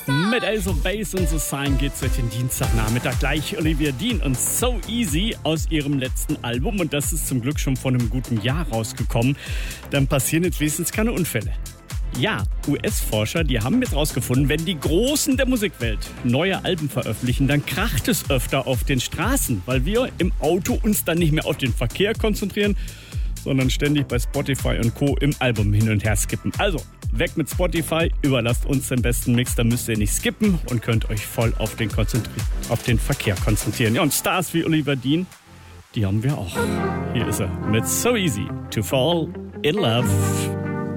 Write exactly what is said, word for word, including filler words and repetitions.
Mit Ace of Base und The Sign geht's heute den Dienstagnachmittag gleich. Olivia Dean und So Easy aus ihrem letzten Album. Und das ist zum Glück schon vor einem guten Jahr rausgekommen. Dann passieren jetzt wenigstens keine Unfälle. Ja, U S-Forscher, die haben jetzt rausgefunden, wenn die Großen der Musikwelt neue Alben veröffentlichen, dann kracht es öfter auf den Straßen, weil wir im Auto uns dann nicht mehr auf den Verkehr konzentrieren, sondern ständig bei Spotify und Co. im Album hin und her skippen. Also, weg mit Spotify, überlasst uns den besten Mix, dann müsst ihr nicht skippen und könnt euch voll auf den, konzentri- auf den Verkehr konzentrieren. Ja, und Stars wie Oliver Dean, die haben wir auch. Hier ist er mit So Easy to Fall in Love.